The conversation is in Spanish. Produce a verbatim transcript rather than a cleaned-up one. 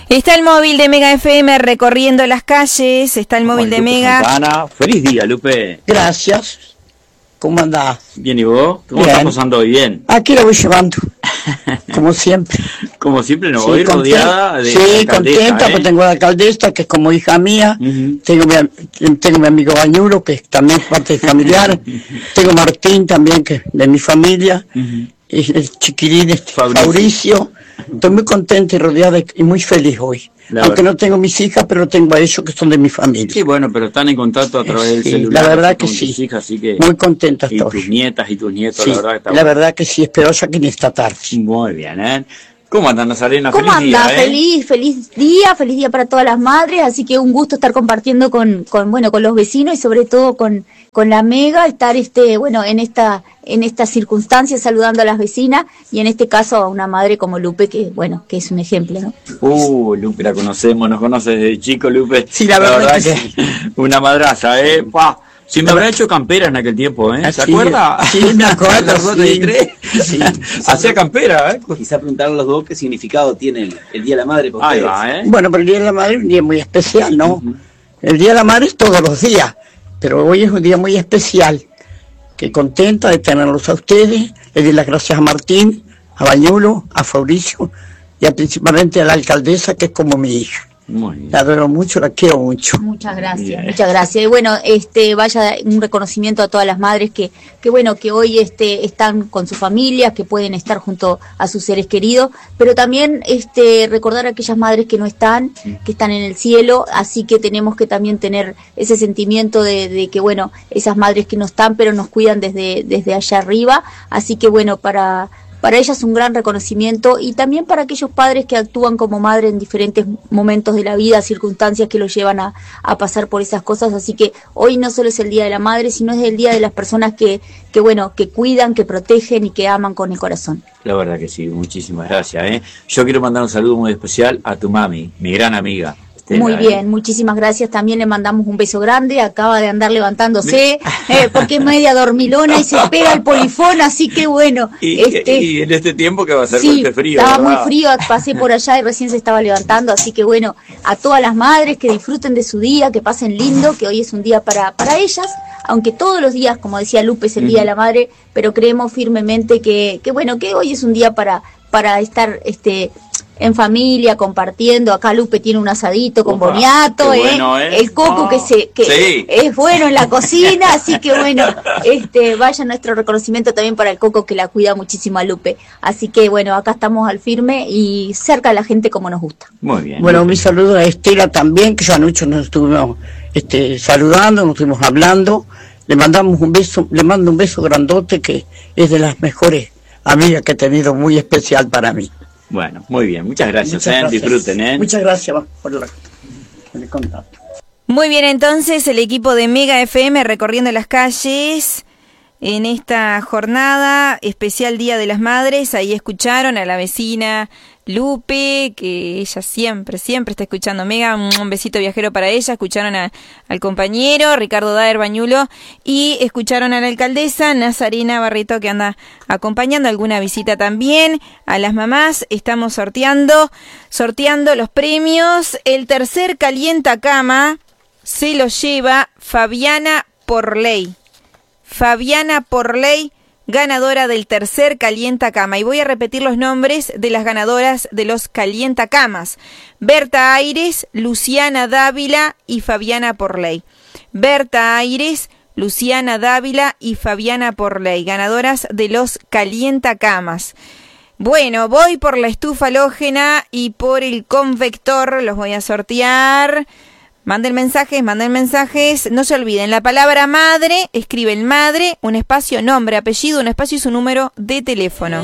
Está el móvil de Mega F M recorriendo las calles, está el móvil de Mega. Santana. Feliz día, Lupe. Gracias. ¿Cómo andás? Bien, ¿y vos? ¿Cómo Bien. estás pasando hoy? Bien. Aquí la voy llevando, como siempre. Como siempre, nos Sí, voy conten- rodeada de Sí, alcaldesa, contenta, ¿eh? pues tengo la alcaldesa, que es como hija mía. Uh-huh. Tengo mi, am- tengo mi amigo Bañulo, que es también parte familiar. Tengo Martín también, que es de mi familia. Uh-huh. Y el chiquilín, este, Fabricio. Fabricio. Estoy muy contenta y rodeada de- y muy feliz hoy. La Aunque verdad. no tengo mis hijas, pero tengo a ellos que son de mi familia. Sí, bueno, pero están en contacto a través del Sí, celular. la verdad así que con sí. tus hijas, así que... Muy contenta Y estoy. tus nietas y tus nietos, Sí, la verdad que está la bueno. verdad que sí, espero ya que ni esta tarde. Muy bien, ¿eh? ¿Cómo andan, Nazarena? ¿Cómo Feliz anda? día, ¿eh? Feliz, feliz día, feliz día para todas las madres, así que un gusto estar compartiendo con, con bueno, con los vecinos y sobre todo con, con la Mega, estar este, bueno, en esta, en estas circunstancias saludando a las vecinas y en este caso a una madre como Lupe, que bueno, que es un ejemplo, ¿no? Uh, Lupe, la conocemos, nos conoces desde chico, Lupe. Sí, la verdad que que una madraza, ¿eh? Pa. Si me habrá hecho campera en aquel tiempo, ¿eh? ¿Se Sí, acuerda? sí, me acuerdo, Los dos sí. de tres. Sí. Hacía campera, ¿eh? Quizá preguntarle a los dos qué significado tiene el, el Día de la Madre para Ahí ustedes. va, ¿eh? Bueno, pero el Día de la Madre es un día muy especial, ¿no? El Día de la Madre es todos los días, pero hoy es un día muy especial. Que contenta de tenerlos a ustedes. Le doy las gracias a Martín, a Bañulo, a Fabricio y a, principalmente a la alcaldesa, que es como mi hija. Muy bien. La adoro mucho, la quiero mucho. Muchas gracias, Bien. muchas gracias. Y bueno, este, vaya un reconocimiento a todas las madres que, que bueno, que hoy este, están con sus familias, que pueden estar junto a sus seres queridos, pero también este, recordar a aquellas madres que no están, que están en el cielo, así que tenemos que también tener ese sentimiento de, de que bueno, esas madres que no están, pero nos cuidan desde, desde allá arriba, así que bueno, para... Para ellas un gran reconocimiento y también para aquellos padres que actúan como madre en diferentes momentos de la vida, circunstancias que los llevan a, a pasar por esas cosas. Así que hoy no solo es el Día de la Madre, sino es el Día de las personas que, que bueno, que cuidan, que protegen y que aman con el corazón. La verdad que sí, muchísimas gracias, ¿eh? Yo quiero mandar un saludo muy especial a tu mami, mi gran amiga. Estela, Muy ¿eh? bien, muchísimas gracias. También le mandamos un beso grande. Acaba de andar levantándose eh, porque es media dormilona y se pega el polifón, así que bueno. Y, este, y en este tiempo que va a ser sí, fuerte frío, estaba ¿verdad? muy frío, pasé por allá y recién se estaba levantando, así que bueno, a todas las madres que disfruten de su día, que pasen lindo, que hoy es un día para, para ellas, aunque todos los días, como decía Lupe, es el Día de la Madre, pero creemos firmemente que, que bueno, que hoy es un día para, para estar este en familia, compartiendo. Acá Lupe tiene un asadito con Opa, boniato, qué ¿eh? bueno, ¿eh? El coco Ah, que se que sí. es bueno en la cocina, así que bueno, este vaya nuestro reconocimiento también para el coco que la cuida muchísimo a Lupe. Así que bueno, acá estamos al firme y cerca de la gente como nos gusta. Muy bien. Bueno, Lupe. mi saludo a Estela también, que ya anoche nos estuvimos este, saludando, nos estuvimos hablando. Le mandamos un beso, le mando un beso grandote, que es de las mejores amigas que he tenido, muy especial para mí. Bueno, muy bien, muchas gracias, Muchas ¿eh? gracias. Disfruten, ¿eh? Muchas gracias por la- por el contacto. Muy bien, entonces el equipo de Mega F M recorriendo las calles en esta jornada especial Día de las Madres. Ahí escucharon a la vecina Lupe, que ella siempre, siempre está escuchando Mega. Un besito viajero para ella. Escucharon a, al compañero Ricardo Daer Bañulo y escucharon a la alcaldesa Nazarena Barreto, que anda acompañando alguna visita también. A las mamás estamos sorteando, sorteando los premios. El tercer calientacama se lo lleva Fabiana Porley. Fabiana Porley, ganadora del tercer calientacama. Y voy a repetir los nombres de las ganadoras de los calientacamas. Berta Aires, Luciana Dávila y Fabiana Porley. Berta Aires, Luciana Dávila y Fabiana Porley, ganadoras de los calientacamas. Bueno, voy por la estufa halógena y por el convector, los voy a sortear. Manden mensajes, manden mensajes. No se olviden, la palabra madre, escriben madre, un espacio, nombre, apellido, un espacio y su número de teléfono.